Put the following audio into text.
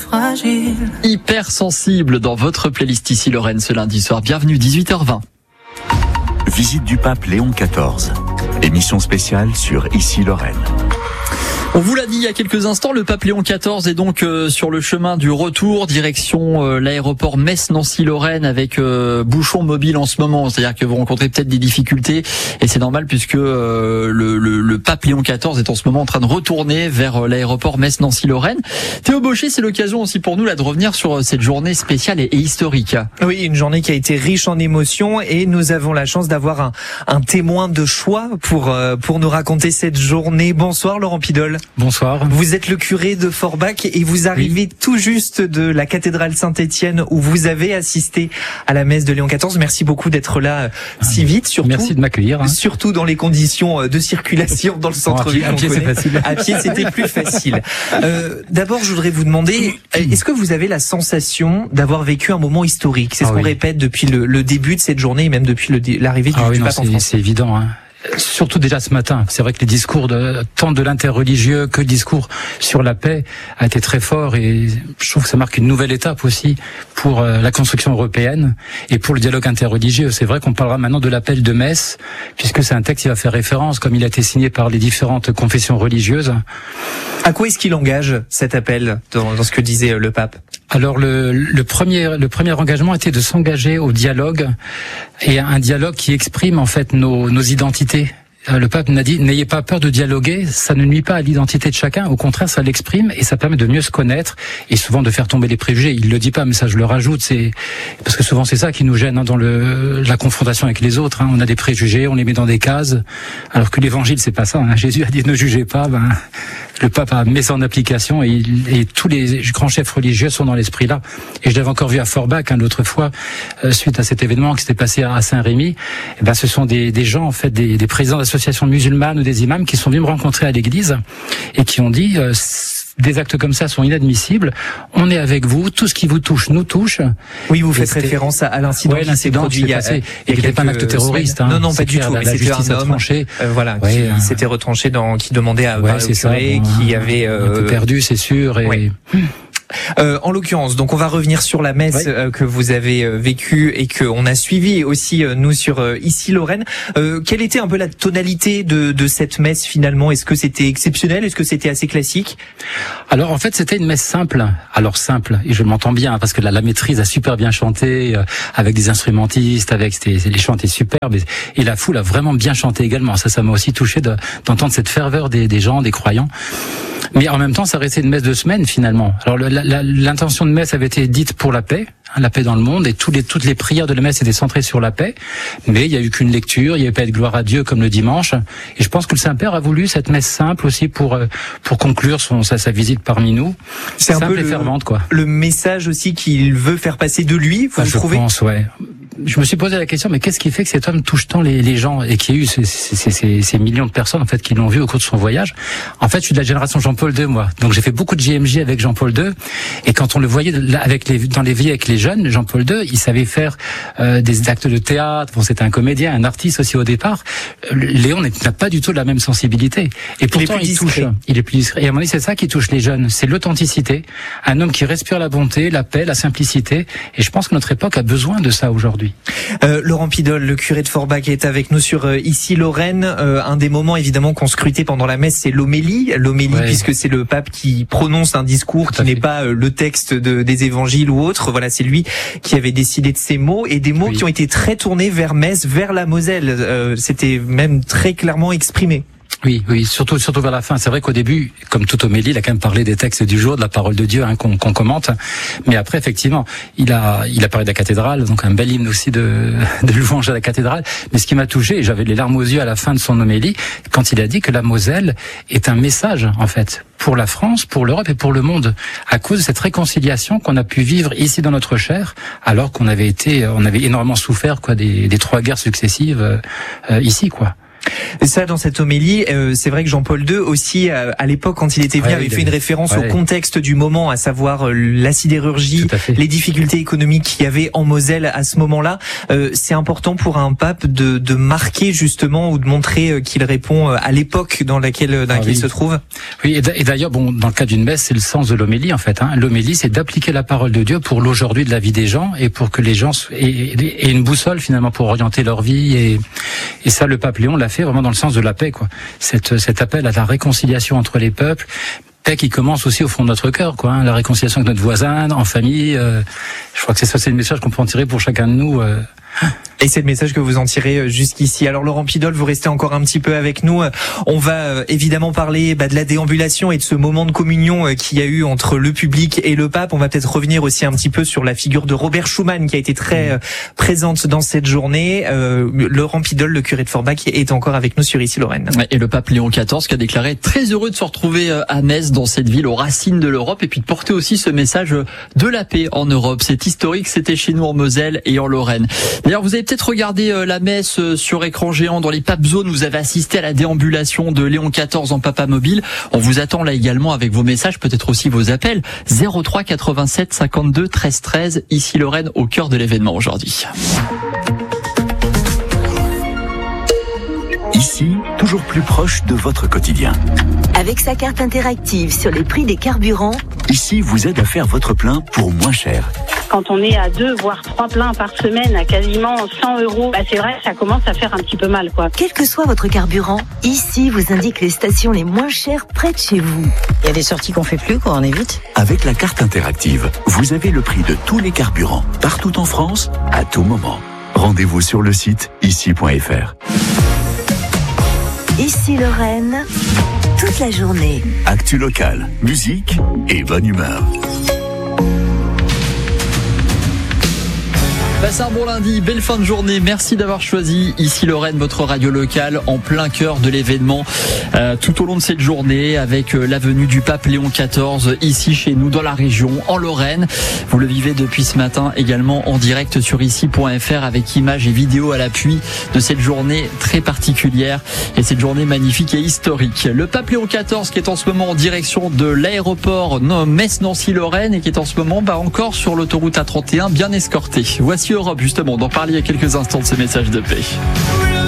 fragile. Hyper sensible dans votre playlist Ici Lorraine ce lundi soir. Bienvenue, 18h20. Visite du pape Léon XIV. Émission spéciale sur Ici Lorraine. On vous l'a dit il y a quelques instants, le pape Léon XIV est donc sur le chemin du retour, direction l'aéroport Metz-Nancy-Lorraine avec bouchon mobile en ce moment. C'est-à-dire que vous rencontrez peut-être des difficultés et c'est normal puisque le pape Léon XIV est en ce moment en train de retourner vers l'aéroport Metz-Nancy-Lorraine. Théo Bauchet, c'est l'occasion aussi pour nous là de revenir sur cette journée spéciale et historique. Oui, une journée qui a été riche en émotions et nous avons la chance d'avoir un témoin de choix pour nous raconter cette journée. Bonsoir Laurent Pidol. Bonsoir. Vous êtes le curé de Forbach et vous arrivez tout juste de la cathédrale Saint-Étienne où vous avez assisté à la messe de Léon XIV. Merci beaucoup d'être là si vite. Surtout, merci de m'accueillir. Surtout dans les conditions de circulation dans le centre-ville. À pied c'est facile. À pied, c'était plus facile. D'abord, je voudrais vous demander, est-ce que vous avez la sensation d'avoir vécu un moment historique? C'est ce qu'on répète depuis le début de cette journée et même depuis l'arrivée du pape en France. C'est évident, hein. Surtout déjà ce matin, c'est vrai que les discours tant de l'interreligieux que le discours sur la paix a été très fort et je trouve que ça marque une nouvelle étape aussi pour la construction européenne et pour le dialogue interreligieux. C'est vrai qu'on parlera maintenant de l'appel de Metz puisque c'est un texte qui va faire référence comme il a été signé par les différentes confessions religieuses. À quoi est-ce qu'il engage cet appel dans ce que disait le pape? Alors le premier engagement était de s'engager au dialogue et un dialogue qui exprime en fait nos identités. Le pape n'a dit n'ayez pas peur de dialoguer, ça ne nuit pas à l'identité de chacun, au contraire ça l'exprime et ça permet de mieux se connaître et souvent de faire tomber les préjugés. Il le dit pas mais ça je le rajoute, c'est parce que souvent c'est ça qui nous gêne dans la confrontation avec les autres. On a des préjugés, on les met dans des cases, alors que l'évangile c'est pas ça. Jésus a dit ne jugez pas. Le pape a mis ça en application et tous les grands chefs religieux sont dans l'esprit là. Et je l'avais encore vu à Forbach l'autre fois, suite à cet événement qui s'était passé à Saint-Rémy. Ce sont des gens en fait, des présidents d'associations musulmanes ou des imams qui sont venus me rencontrer à l'église et qui ont dit des actes comme ça sont inadmissibles. On est avec vous, tout ce qui vous touche nous touche. Oui, vous faites référence à l'incident qui s'est produit il y a et qui n'était pas un acte terroriste. Non, pas du tout. Mais c'était un homme, qui s'était retranché qui demandait à parler au curé, qui avait un peu perdu, c'est sûr. Et en l'occurrence, donc on va revenir sur la messe que vous avez vécue et que on a suivi aussi nous sur Ici Lorraine. Quelle était un peu la tonalité de cette messe finalement? Est-ce que c'était exceptionnel? Est-ce que c'était assez classique? Alors en fait c'était une messe simple. Alors simple, et je m'entends bien parce que la maîtrise a super bien chanté avec des instrumentistes, les chants étaient superbes et la foule a vraiment bien chanté également. Ça m'a aussi touché d'entendre cette ferveur des gens, des croyants. Mais en même temps, ça restait une messe de semaine finalement. Alors l'intention de messe avait été dite pour la paix dans le monde, et toutes les prières de la messe étaient centrées sur la paix. Mais il y a eu qu'une lecture, il n'y avait pas de gloire à Dieu comme le dimanche. Et je pense que le Saint-Père a voulu cette messe simple aussi pour conclure sa visite parmi nous. C'est un peu et fervente, quoi. Le message aussi qu'il veut faire passer de lui, vous trouvez? Je pense, ouais. Je me suis posé la question, mais qu'est-ce qui fait que cet homme touche tant les gens et qu'il y a eu ces millions de personnes en fait qui l'ont vu au cours de son voyage? En fait, je suis de la génération Jean-Paul II, moi. Donc j'ai fait beaucoup de JMJ avec Jean-Paul II, et quand on le voyait dans les vies avec les jeunes, Jean-Paul II, il savait faire des actes de théâtre. Bon, c'était un comédien, un artiste aussi au départ. Léon n'a pas du tout la même sensibilité. Et pourtant, il est plus discret. Et à mon avis, c'est ça qui touche les jeunes, c'est l'authenticité. Un homme qui respire la bonté, la paix, la simplicité. Et je pense que notre époque a besoin de ça aujourd'hui. Laurent Pidol, le curé de Forbach, est avec nous sur Ici Lorraine. Un des moments évidemment qu'on scrutait pendant la messe, c'est l'homélie, puisque c'est le pape qui prononce un discours qui n'est pas le texte des évangiles ou autre. Voilà, c'est lui qui avait décidé de ces mots, et des mots qui ont été très tournés vers Metz, vers la Moselle. C'était même très clairement exprimé. Oui, surtout vers la fin. C'est vrai qu'au début, comme toute homélie, il a quand même parlé des textes du jour, de la parole de Dieu qu'on commente. Mais après, effectivement, il a parlé de la cathédrale, donc un bel hymne aussi de louange à la cathédrale. Mais ce qui m'a touché, j'avais les larmes aux yeux à la fin de son homélie, quand il a dit que la Moselle est un message, en fait, pour la France, pour l'Europe et pour le monde, à cause de cette réconciliation qu'on a pu vivre ici dans notre chair, alors qu'on avait énormément souffert, des 3 guerres successives ici, quoi. Et ça, dans cette homélie, c'est vrai que Jean-Paul II aussi, à l'époque, quand il était venu, avait fait une référence au contexte du moment, à savoir la sidérurgie, les difficultés économiques qu'il y avait en Moselle à ce moment-là. C'est important pour un pape de marquer justement ou de montrer qu'il répond à l'époque dans laquelle il se trouve. Oui, et d'ailleurs, bon, dans le cas d'une messe, c'est le sens de l'homélie en fait. L'homélie, c'est d'appliquer la parole de Dieu pour l'aujourd'hui de la vie des gens et pour que les gens aient une boussole finalement pour orienter leur vie. Et ça, le pape Léon l'a fait vraiment dans le sens de la paix, quoi. Cet appel à la réconciliation entre les peuples. Paix qui commence aussi au fond de notre cœur, quoi. La réconciliation avec notre voisin, en famille. Je crois que c'est le message qu'on peut en tirer pour chacun de nous. Et c'est le message que vous en tirez jusqu'ici. Alors Laurent Pidol, vous restez encore un petit peu avec nous. On va évidemment parler de la déambulation et de ce moment de communion qu'il y a eu entre le public et le pape. On va peut-être revenir aussi un petit peu sur la figure de Robert Schuman qui a été très présente dans cette journée. Laurent Pidol, le curé de Forbach, est encore avec nous sur Issy-Lorraine. Et le pape Léon XIV qui a déclaré très heureux de se retrouver à Metz, dans cette ville aux racines de l'Europe, et puis de porter aussi ce message de la paix en Europe. C'est historique, c'était chez nous en Moselle et en Lorraine. D'ailleurs, vous avez peut-être regardé la messe sur écran géant dans les Pape Zones. Vous avez assisté à la déambulation de Léon XIV en Papa Mobile. On vous attend là également avec vos messages, peut-être aussi vos appels. 03 87 52 13 13. Issy-Lorraine au cœur de l'événement aujourd'hui. Ici, toujours plus proche de votre quotidien. Avec sa carte interactive sur les prix des carburants, Ici vous aide à faire votre plein pour moins cher. Quand on est à 2 voire 3 pleins par semaine à quasiment 100 €, c'est vrai que ça commence à faire un petit peu mal, quoi. quel que soit votre carburant, ici vous indique les stations les moins chères près de chez vous. Il y a des sorties qu'on fait plus, qu'on évite. Avec la carte interactive, vous avez le prix de tous les carburants, partout en France, à tout moment. Rendez-vous sur le site ici.fr. Issy-Lorraine, toute la journée. Actu local, musique et bonne humeur. Passez un bon lundi, belle fin de journée. Merci d'avoir choisi Issy-Lorraine, votre radio locale, en plein cœur de l'événement tout au long de cette journée, avec la venue du pape Léon XIV ici chez nous dans la région, en Lorraine. Vous le vivez depuis ce matin également en direct sur ici.fr avec images et vidéos à l'appui de cette journée très particulière et cette journée magnifique et historique. Le pape Léon XIV qui est en ce moment en direction de l'aéroport Metz-Nancy-Lorraine et qui est en ce moment encore sur l'autoroute A31 bien escorté. Voici Europe, justement, d'en parler il y a quelques instants de ce message de paix.